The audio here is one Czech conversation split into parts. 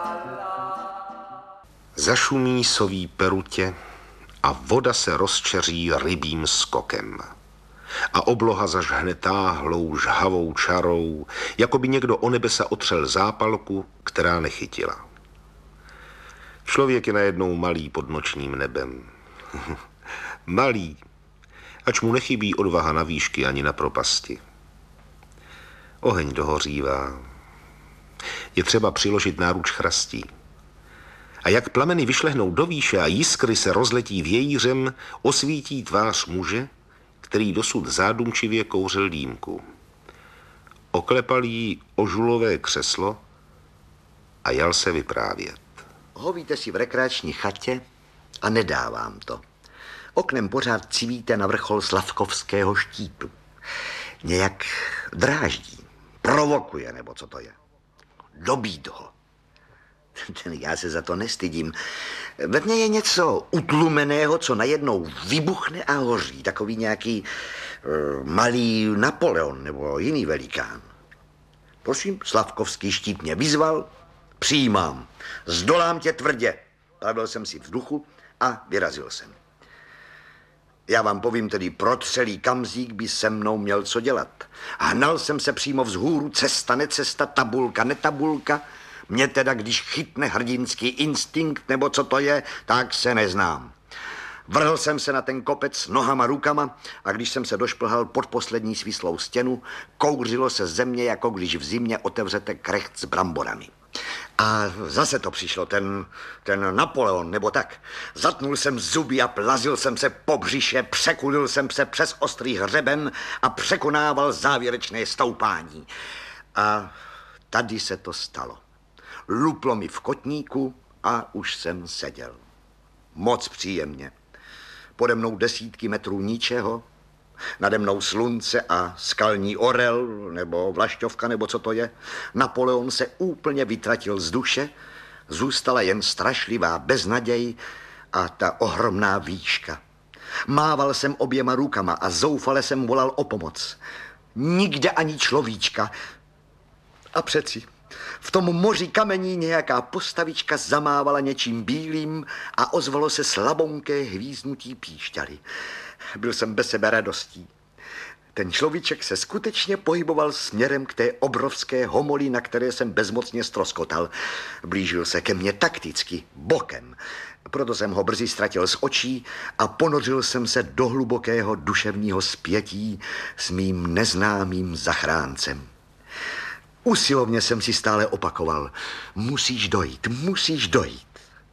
Zašumí soví perutě a voda se rozčeří rybím skokem. A obloha zažhne táhlou, žhavou čarou, jako by někdo o nebesa otřel zápalku, která nechytila. Člověk je najednou malý pod nočním nebem. Malý, ač mu nechybí odvaha na výšky ani na propasti. Oheň dohořívá. Je třeba přiložit náruč chrastí. A jak plameny vyšlehnou do výše a jiskry se rozletí vějířem, osvítí tvář muže, který dosud zádumčivě kouřil dýmku. Oklepal jí o žulové křeslo a jal se vyprávět. Hovíte si v rekreační chatě a nedávám to. Oknem pořád civíte na vrchol Slavkovského štítu. Nějak dráždí, provokuje, nebo co to je. Dobít ho. Já se za to nestydím. Ve mně je něco utlumeného, co najednou vybuchne a hoří. Takový nějaký malý Napoleon nebo jiný velikán. Prosím, Slavkovský štít mě vyzval, přijímám. Zdolám tě tvrdě. Pravil jsem si v duchu a vyrazil jsem. Já vám povím tedy, protřelý kamzík by se mnou měl co dělat. Hnal jsem se přímo vzhůru, cesta, necesta, tabulka, netabulka. Mě teda, když chytne hrdinský instinkt, nebo co to je, tak se neznám. Vrhl jsem se na ten kopec nohama, rukama a když jsem se došplhal pod poslední svislou stěnu, kouřilo se země, jako když v zimě otevřete krecht s bramborami. A zase to přišlo, ten Napoleon, nebo tak. Zatnul jsem zuby a plazil jsem se po břiše, překulil jsem se přes ostrý hřeben a překonával závěrečné stoupání. A tady se to stalo. Luplo mi v kotníku a už jsem seděl. Moc příjemně. Pode mnou desítky metrů ničeho, nade mnou slunce a skalní orel, nebo vlašťovka, nebo co to je. Napoleon se úplně vytratil z duše, zůstala jen strašlivá beznaděj a ta ohromná výška. Mával jsem oběma rukama a zoufale jsem volal o pomoc. Nikde ani človíčka. A přeci v tom moři kamení nějaká postavička zamávala něčím bílým a ozvalo se slabonké hvíznutí píšťaly. Byl jsem bez sebe radostí. Ten človíček se skutečně pohyboval směrem k té obrovské homoli, na které jsem bezmocně ztroskotal. Blížil se ke mně takticky, bokem. Proto jsem ho brzy ztratil z očí a ponořil jsem se do hlubokého duševního spětí s mým neznámým zachráncem. Usilovně jsem si stále opakoval, musíš dojít.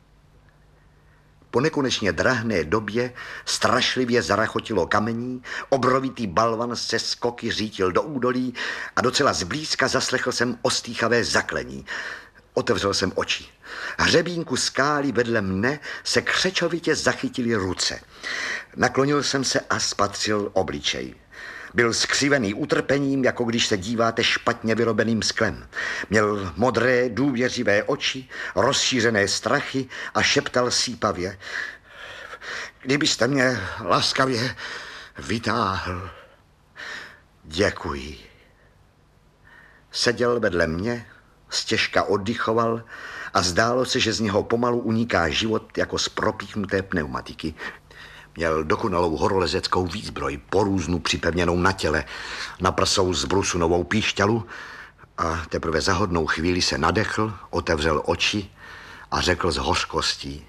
Po nekonečně drahné době strašlivě zarachotilo kamení, obrovitý balvan se skoky řítil do údolí a docela zblízka zaslechl jsem ostýchavé zaklení. Otevřel jsem oči. Hřebínku skály vedle mne se křečovitě zachytily ruce. Naklonil jsem se a spatřil obličej. Byl skřivený utrpením, jako když se díváte špatně vyrobeným sklem. Měl modré, důvěřivé oči, rozšířené strachy a šeptal sípavě. Kdybyste mě laskavě vytáhl. Děkuji. Seděl vedle mě, stěžka oddychoval a zdálo se, že z něho pomalu uniká život jako z propíchnuté pneumatiky. Měl dokonalou horolezeckou výzbroj, porůznu připevněnou na těle, na prsou zbrusu novou píšťalu a teprve za hodnou chvíli se nadechl, otevřel oči a řekl s hořkostí.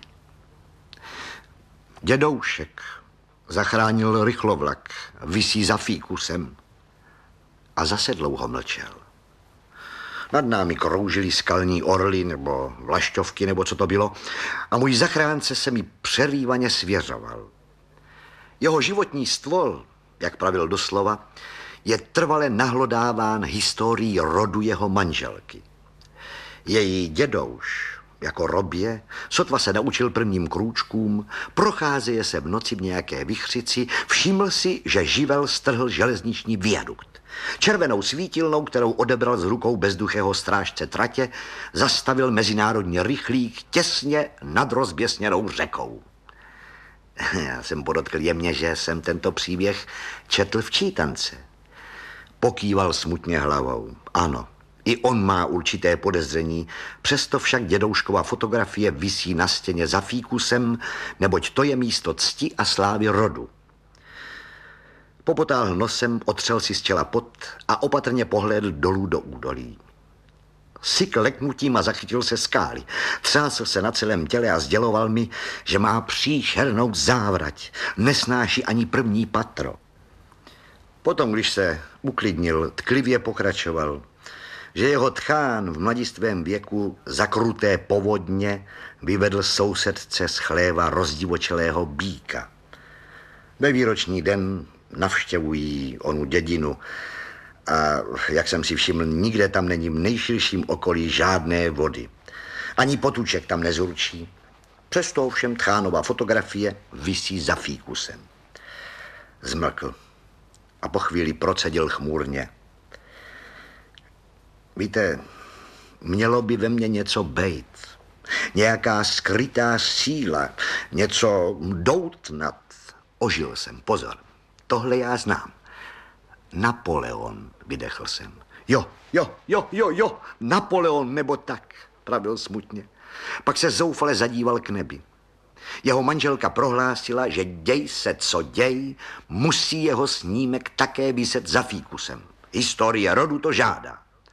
Dědoušek zachránil rychlovlak, visí za fíkusem. A zase dlouho mlčel. Nad námi kroužily skalní orly nebo vlašťovky, nebo co to bylo, a můj zachránce se mi přerývaně svěřoval. Jeho životní stvor, jak pravil doslova, je trvale nahlodáván historií rodu jeho manželky. Její dědouš, jako robě, sotva se naučil prvním krůčkům, procházeje se v noci v nějaké vichřici, všiml si, že živel strhl železniční viadukt. Červenou svítilnou, kterou odebral z rukou bezduchého strážce tratě, zastavil mezinárodní rychlík těsně nad rozběsněnou řekou. Já jsem podotkl jemně, že jsem tento příběh četl v čítance. Pokýval smutně hlavou. Ano, I on má určité podezření, přesto však dědouškova fotografie visí na stěně za fíkusem, neboť to je místo cti a slávy rodu. Popotáhl nosem, otřel si z čela pot a opatrně pohlédl dolů do údolí. Sykl leknutím a zachytil se skály. Třásl se na celém těle a sděloval mi, že má příšernou závrať. Nesnáší ani první patro. Potom, když se uklidnil, tklivěě pokračoval, že jeho tchán v mladistvém věku za kruté povodně vyvedl sousedce z chléva rozdivočelého býka. Ve výroční den navštěvují onu dědinu a, jak jsem si všiml, nikde tam není v nejširším okolí žádné vody. Ani potůček tam nezurčí. Přesto ovšem tchánova fotografie visí za fíkusem. Zmlkl a po chvíli procedil chmurně. Víte, mělo by ve mně něco bejt. Nějaká skrytá síla, něco doutnat. Ožil jsem, pozor, tohle já znám. Napoleon, vydechl jsem. Jo, Napoleon nebo tak, pravil smutně. Pak se zoufale zadíval k nebi. Jeho manželka prohlásila, že děj se co děj, musí jeho snímek také viset za fíkusem. Historie rodu to žádá.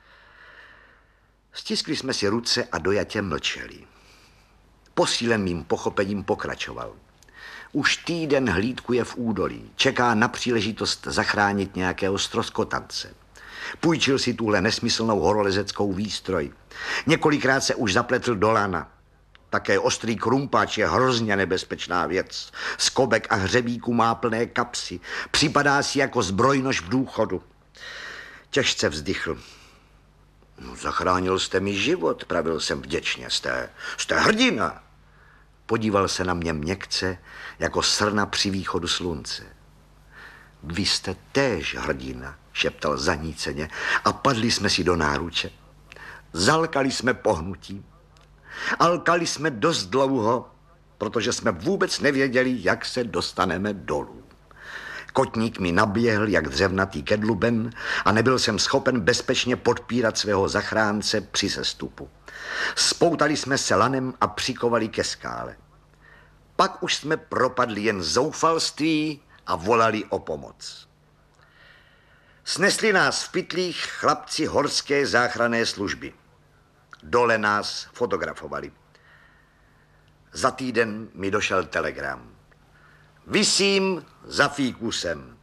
Stiskli jsme si ruce a dojatě mlčeli. Posílen mým pochopením pokračoval. Už týden hlídkuje v údolí, čeká na příležitost zachránit nějakého ztroskotance. Půjčil si tuhle nesmyslnou horolezeckou výstroj. Několikrát se už zapletl do lana. Také ostrý krumpáč je hrozně nebezpečná věc. Skobek a hřebíku má plné kapsy. Připadá si jako zbrojnož v důchodu. Těžce vzdychl. No, zachránil jste mi život, pravil jsem vděčně. Jste hrdina. Podíval se na mě měkce, jako srna při východu slunce. Vy jste též hrdina, šeptal zaníceně a padli jsme si do náruče. Zalkali jsme pohnutím. Alkali jsme dost dlouho, protože jsme vůbec nevěděli, jak se dostaneme dolů. Kotník mi naběhl jak dřevnatý kedluben a nebyl jsem schopen bezpečně podpírat svého zachránce při sestupu. Spoutali jsme se lanem a přikovali ke skále. Pak už jsme propadli jen zoufalství a volali o pomoc. Snesli nás v pytlích chlapci horské záchranné služby. Dole nás fotografovali. Za týden mi došel telegram. Visím za fíkusem.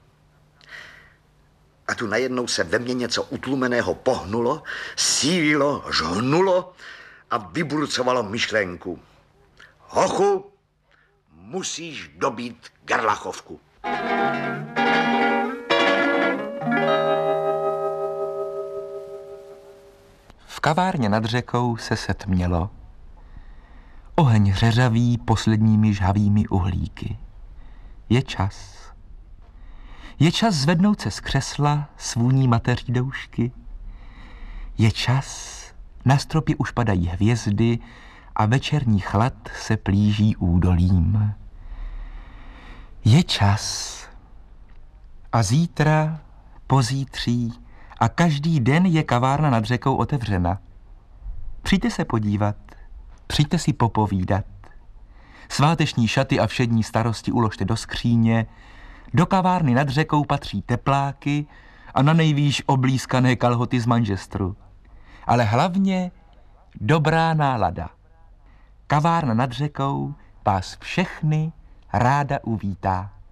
A tu najednou se ve mně něco utlumeného pohnulo, sílilo, žhnulo a vyburcovalo myšlenku. Hochu, musíš dobít Gerlachovku. V kavárně nad řekou se setmělo. Oheň řeřaví posledními žhavými uhlíky. Je čas. Je čas zvednout se z křesla s vůní mateří doušky. Je čas. Na stropě už padají hvězdy a večerní chlad se plíží údolím. Je čas. A zítra, pozítří a každý den je kavárna nad řekou otevřena. Přijďte se podívat, přijďte si popovídat. Sváteční šaty a všední starosti uložte do skříně, do kavárny nad řekou patří tepláky a na nejvýš oblízkané kalhoty z Manchesteru. Ale hlavně dobrá nálada. Kavárna nad řekou vás všechny ráda uvítá.